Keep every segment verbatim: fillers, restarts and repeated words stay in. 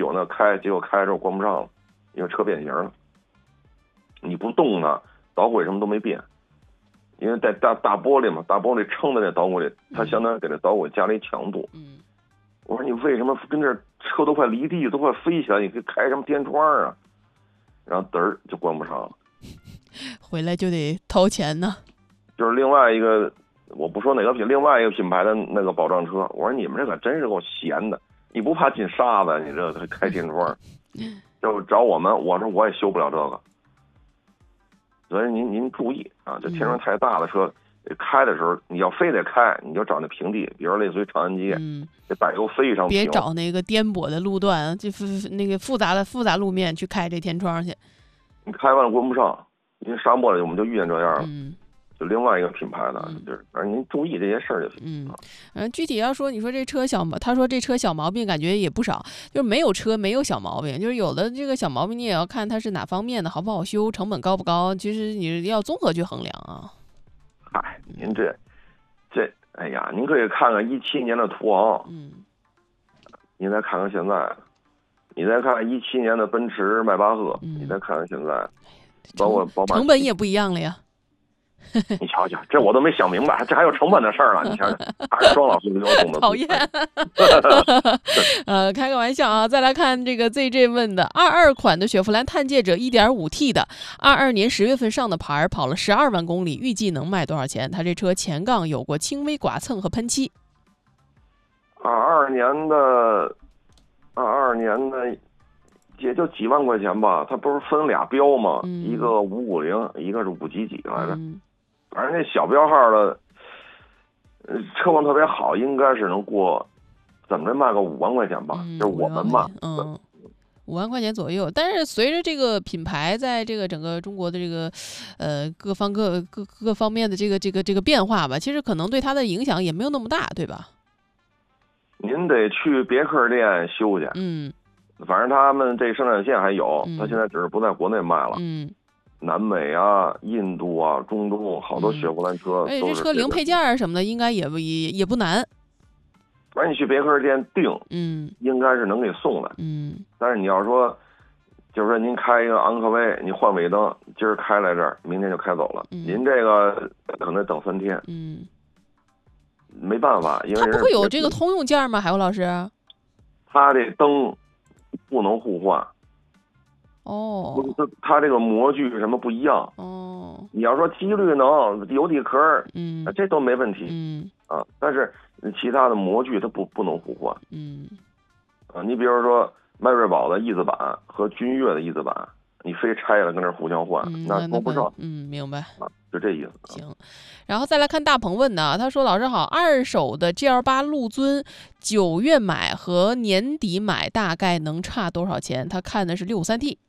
有那开，结果开之后关不上了，因为车变形了。你不动呢，导轨什么都没变，因为在大大玻璃嘛，大玻璃撑在那导轨里，它相当于给这导轨加了一强度。 嗯， 我说你为什么跟这车都快离地，都快飞起来，你可以开什么天窗啊？然后嘚儿就关不上了， 回来就得掏钱呢。 就是另外一个，我不说哪个品，另外一个品牌的那个保障车，我说你们这可真是够闲的，你不怕进沙子？你这开天窗，就找我们，我说我也修不了这个。所以您您注意啊，这天窗太大的车，嗯、开的时候你要非得开，你就找那平地，比如类似于长安街， 嗯， 这柏油非常平， 别找那个颠簸的路段，就那个复杂的复杂路面去开这天窗去。 你开完了关不上，因为沙漠里我们就遇见这样了。 嗯， 就另外一个品牌的， 嗯、 就是反正您注意这些事儿就行。 嗯，嗯，具体要说，你说这车小毛，他说这车小毛病感觉也不少，就是没有车没有小毛病，就是有的这个小毛病你也要看它是哪方面的，好不好修，成本高不高，其实你要综合去衡量啊。 嗨，您这这，哎呀，您可以看看一七年的途昂， 嗯， 您再看看现在，你再看一七年的奔驰迈巴赫， 嗯、 你再看看现在，包括宝马， 成本也不一样了呀。 你瞧瞧，这我都没想明白，这还有成本的事儿了。你瞧瞧，还是庄老师比我懂得讨厌。呃，开个玩笑啊。再来看这个 Z J 问的，二二款的雪佛兰探界者 一点五 T 的，二二年十月份上的牌，跑了十二万公里，预计能卖多少钱？他这车前杠有过轻微剐蹭和喷漆。 二二年的，二二年的。也就几万块钱吧，它不是分俩标吗？ 嗯、 一个五五零，一个是五几几来着。 嗯、 反正那小标号的，呃，车况特别好，应该是能过，怎么着卖个五万块钱吧？ 嗯、 就是我们嘛， 嗯，五万块钱左右。但是随着这个品牌在这个整个中国的这个，呃，各方各各各方面的这个这个这个变化吧，其实可能对它的影响也没有那么大，对吧？ 您得去别克店修去。 嗯。 反正他们这生产线还有， 嗯、 他现在只是不在国内卖了。 嗯， 南美啊、印度啊、中东好多雪佛兰车、 嗯，而且这车零配件啊什么的，应该也不也也不难。 反正你去别克店订， 嗯， 应该是能给送来。 嗯， 但是你要说，就是说您开一个昂科威，你换尾灯，今儿开来这儿，明天就开走了， 嗯、 您这个可能得等三天。 嗯， 没办法，因为它不会有这个通用件吗？海鸥老师？ 它这灯不能互换。 哦， 它它这个模具什么不一样。 哦， 你要说机滤能油底壳， 嗯， 这都没问题。 嗯啊，但是其他的模具它不不能互换。 嗯， 啊，你比如说迈锐宝的翼子板和君越的翼子板，你非拆了跟那互相换， 嗯、 那说不上。 嗯，明白。 啊，就这意思。 行，然后再来看大鹏问的，他说：“老师好，二手的 G L 八 陆尊九月买和年底买大概能差多少钱？他看的是六三 T。”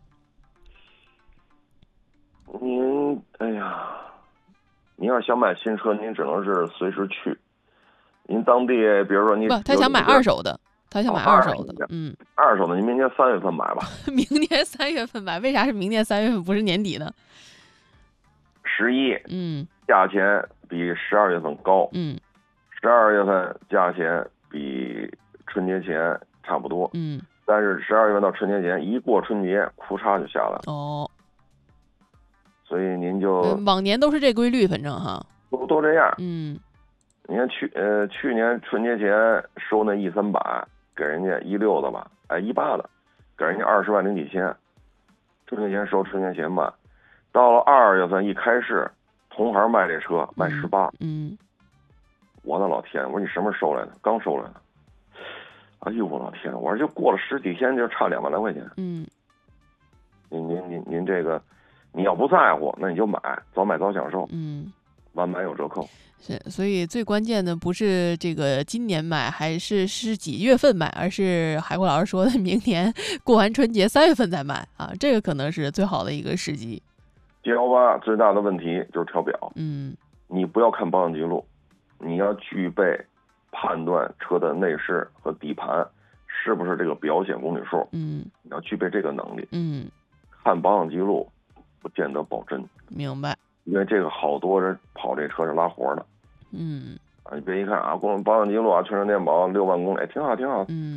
您哎呀，您要想买新车，您只能是随时去。您当地比如说你不，他想买二手的，他想买二手的， 哦、 嗯， 二手的您明年三月份买吧。 明年三月份买，为啥是明年三月份不是年底呢？ 十一， 嗯， 价钱比十二月份高， 嗯， 十二月份价钱比春节前差不多， 嗯， 但是十二月份到春节前一过春节，库嚓就下来了。 哦。 所以您就、 嗯、往年都是这规律，反正哈， 都都这样。 嗯， 你看去呃去年春节前收那 E 三百，给人家一六的吧，哎一八的，给人家二十万零几千，春节前收春节前卖，到了二月份一开市，同行卖这车卖十八， 嗯， 我的老天，我说你什么时候收来的？刚收来的。哎呦我老天，我说就过了十几天就差两万来块钱。 嗯， 您您您您这个。你要不在乎，那你就买，早买早享受。 嗯， 晚买有折扣。 是，所以最关键的不是这个今年买，还是是几月份买，而是海国老师说的明年过完春节三月份再买啊，这个可能是最好的一个时机。 G L 八最大的问题就是调表， 嗯， 你不要看保养记录，你要具备判断车的内饰和底盘是不是这个表显公里数。 嗯， 你要具备这个能力。 嗯， 看保养记录。不见得保真， 明白？ 因为这个好多人跑这车是拉活的， 嗯， 啊，你别一看啊，光保养记录啊，全程电保六万公里，挺好挺好， 嗯，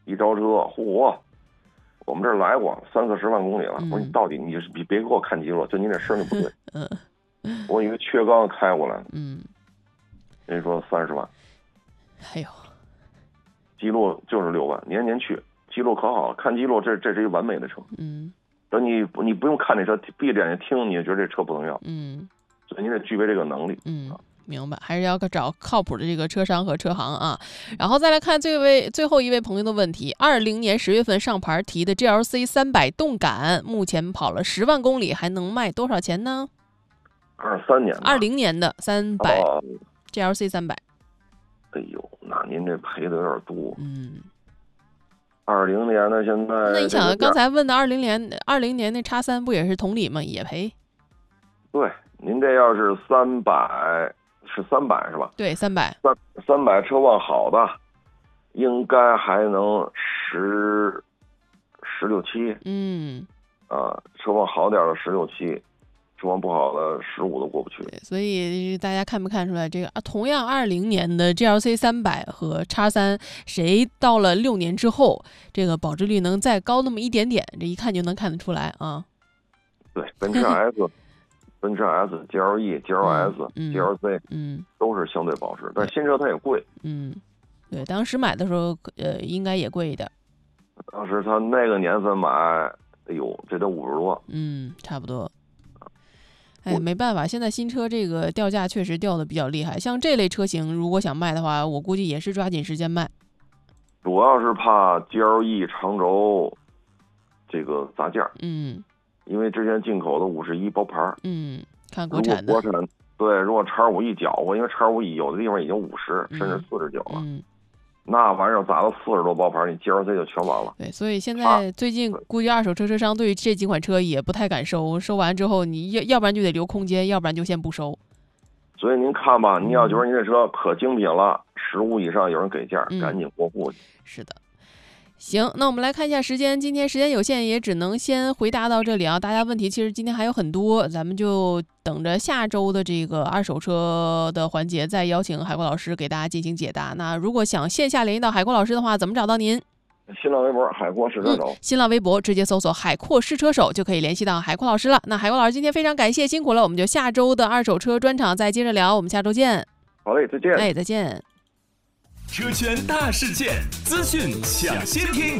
一招车，嚯！我们这儿来过三四十万公里了。 嗯、 我说你到底你别别给我看记录，就您这声儿就不对。 嗯， 我以为缺缸开过来。 嗯， 人家说三十万。 哎呦， 记录就是六万，年年去，记录可好了，看记录这这是一完美的车。 嗯， 等你你不用看这车，闭着眼睛听，你就觉得这车不能要。 嗯， 所以你得具备这个能力。 嗯。明白，还是要找靠谱的这个车商和车行啊。然后再来看最位最后一位朋友的问题：二零年十月份上牌提的 G L C 三百动感，目前跑了十万公里，还能卖多少钱呢？ 二三年， 二零年的三百、 哦、 G L C 三百。 哎呦，那您这赔的有点多。 嗯， 二零年的现在， 那你想刚才问的二零年二零年那叉三不也是同理吗？也赔。 对，您这要是三百。是三百是吧？ 对，三百。 三三百车况好的，应该还能十十六七。 嗯， 啊，车况好点的十六七，车况不好的十五都过不去。 对，所以大家看没看出来，这个啊，同样二零年的 G L C 三百和叉三，谁到了六年之后，这个保值率能再高那么一点点？这一看就能看得出来啊。 对，奔驰 S。奔驰 S、G L E、G L S、G L C， 嗯， 都是相对保值，但新车它也贵。 嗯，对，当时买的时候，呃，应该也贵一点。 当时他那个年份买，哎呦，这得五十多。 嗯，差不多。哎，没办法，现在新车这个掉价确实掉的比较厉害。像这类车型，如果想卖的话，我估计也是抓紧时间卖。 主要是怕 G L E 长轴这个砸价。 嗯。 因为之前进口的五十一包牌， 嗯，看国产的。 国产对，如果叉五 E 搅和，因为叉五 E 有的地方已经五十、嗯、甚至四十九了， 嗯， 那玩意儿砸到四十多包牌，你 G L C 就全完了。 对，所以现在最近估计二手车车商对于这几款车也不太敢收，收完之后你要要不然就得留空间，要不然就先不收。 所以您看吧，您要觉得您这车可精品了，十五以上有人给价， 嗯、 赶紧过户去。 是的。行，那我们来看一下时间，今天时间有限，也只能先回答到这里啊。大家问题其实今天还有很多，咱们就等着下周的这个二手车的环节，再邀请海阔老师给大家进行解答。那如果想线下联系到海阔老师的话，怎么找到您？ 新浪微博海阔试车手、嗯， 新浪微博直接搜索海阔试车手就可以联系到海阔老师了。那海阔老师今天非常感谢，辛苦了，我们就下周的二手车专场再接着聊，我们下周见。 好嘞，再见。 哎，再见。 车圈大事件，资讯抢先听。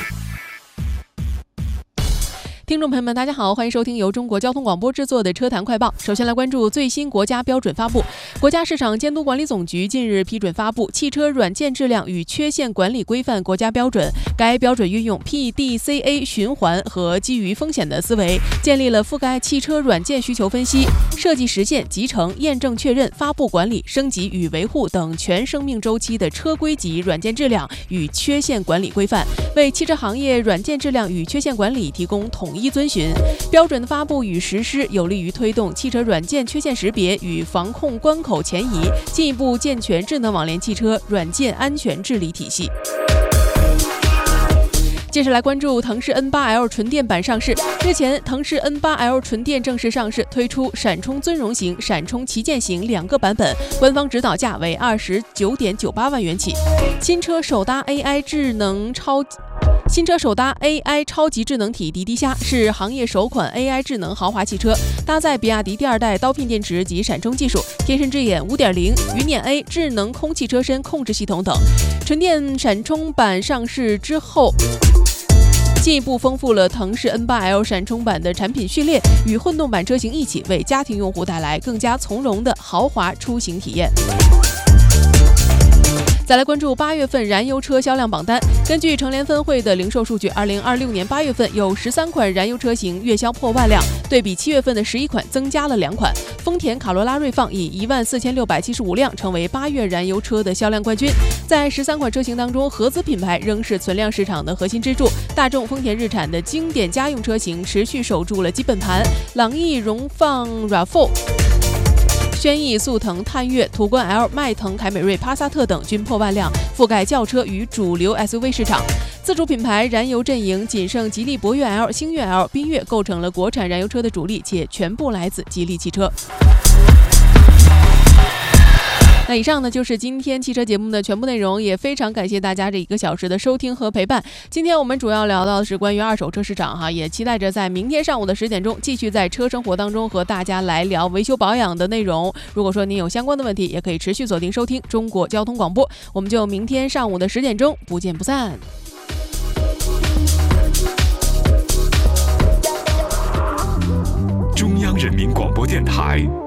听众朋友们，大家好，欢迎收听由中国交通广播制作的车坛快报。首先来关注最新国家标准发布。国家市场监督管理总局近日批准发布《汽车软件质量与缺陷管理规范国家标准》。该标准运用 P D C A 循环和基于风险的思维，建立了覆盖汽车软件需求分析、设计实现、集成、验证确认、发布管理、升级与维护等全生命周期的车规级软件质量与缺陷管理规范，为汽车行业软件质量与缺陷管理提供统一遵循。标准的发布与实施有利于推动汽车软件缺陷识别与防控关口前移，进一步健全智能网联汽车软件安全治理体系。接下来关注腾势 N 八 L 纯电版上市。日前，腾势 N 八 L 纯电正式上市，推出闪充尊荣型、闪充旗舰型两个版本，官方指导价为二十九点九八万元起。新车首搭 A I 智能超。新车首搭 A I 超级智能体滴滴虾，是行业首款 A I 智能豪华汽车，搭载比亚迪第二代刀片电池及闪充技术、天神之眼 五点零、鱼辇 A 智能空气车身控制系统等。纯电闪充版上市之后，进一步丰富了腾势 N 八 L 闪充版的产品序列，与混动版车型一起为家庭用户带来更加从容的豪华出行体验。再来关注八月份燃油车销量榜单。根据乘联分汇的零售数据，二零二六年八月份有十三款燃油车型月销破万辆，对比七月份的十一款增加了两款。丰田卡罗拉锐放以一万四千六百七十五辆成为八月燃油车的销量冠军。在十三款车型当中，合资品牌仍是存量市场的核心支柱。大众、丰田、日产的经典家用车型持续守住了基本盘，朗逸、荣放、R A V 轩逸、速腾、探岳、途观 L、迈腾、凯美瑞、帕萨特等均破万辆，覆盖轿车与主流 S U V 市场。自主品牌燃油阵营仅剩吉利博越 L、星越 L、缤越构成了国产燃油车的主力，且全部来自吉利汽车。 那以上呢就是今天汽车节目的全部内容，也非常感谢大家这一个小时的收听和陪伴。今天我们主要聊到的是关于二手车市场哈，也期待着在明天上午的十点钟继续在车生活当中和大家来聊维修保养的内容。如果说您有相关的问题，也可以持续锁定收听中国交通广播，我们就明天上午的十点钟不见不散。 中央人民广播电台